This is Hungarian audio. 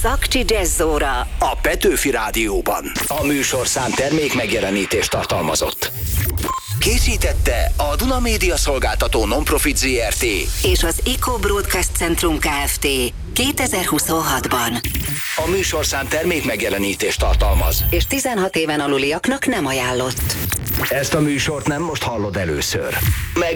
Szakcsi Jazzóra a Petőfi Rádióban. A műsorszám termék megjelenítést tartalmazott. Készítette a Duna Média Szolgáltató Nonprofit Zrt. és az Eco Broadcast Centrum Kft. 2026-ban. A műsorszám termék megjelenítést tartalmaz, És 16 éven aluliaknak nem ajánlott. ezt a műsort nem most hallod először.